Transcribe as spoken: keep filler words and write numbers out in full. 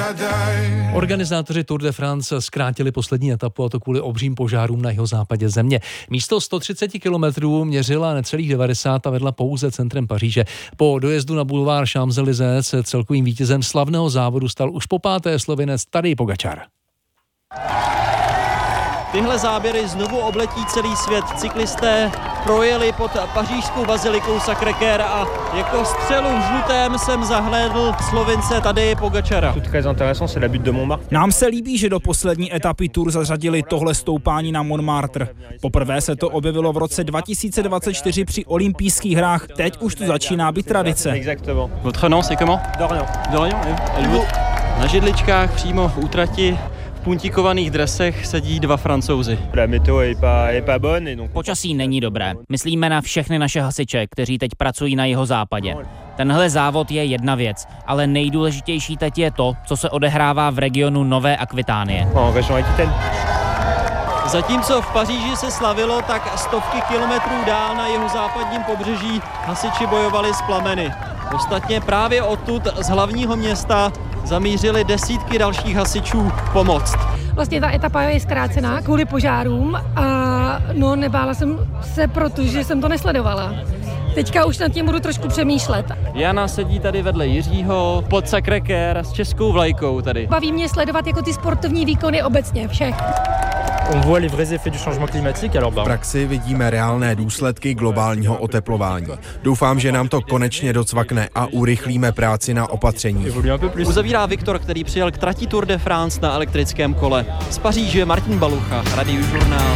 Organizátoři Tour de France zkrátili poslední etapu, a to kvůli obřím požárům na jihozápadě země. Místo sto třicet kilometrů měřila necelých devadesát a vedla pouze centrem Paříže. Po dojezdu na bulvár Champs-Élysées se celkovým vítězem slavného závodu stal už po páté Slovinec Tadej Pogačar. Tyhle záběry znovu obletí celý svět. Cyklisté projeli pod pařížskou bazilikou Sacré-Cœur a jako střelu v žlutém jsem zahlédl Slovince Tadeje Pogačara. Nám se líbí, že do poslední etapy Tour zařadili tohle stoupání na Montmartre. Poprvé se to objevilo v roce dva tisíce dvacet čtyři při olympijských hrách. Teď už to začíná být tradice. Votre nom c'est comment? Dorian. Dorian, na židličkách přímo v útrati v puntíkovaných dresech sedí dva Francouzi. Počasí není dobré. Myslíme na všechny naše hasiče, kteří teď pracují na jihozápadě. Tenhle závod je jedna věc, ale nejdůležitější teď je to, co se odehrává v regionu Nové Akvitánie. Zatímco v Paříži se slavilo, tak stovky kilometrů dál na jihozápadním pobřeží hasiči bojovali s plameny. Ostatně právě odtud z hlavního města zamířili desítky dalších hasičů pomoct. Vlastně ta etapa je zkrácená kvůli požárům a no nebála jsem se, protože jsem to nesledovala. Teďka už nad tím budu trošku přemýšlet. Jana sedí tady vedle Jiřího pod Sacré-Cœur s českou vlajkou tady. Baví mě sledovat jako ty sportovní výkony obecně všech. V praxi vidíme reálné důsledky globálního oteplování. Doufám, že nám to konečně docvakne a urychlíme práci na opatřeních. Uzavírá Viktor, který přijel k trati Tour de France na elektrickém kole. Z Paříže Martin Balucha, Radiožurnál.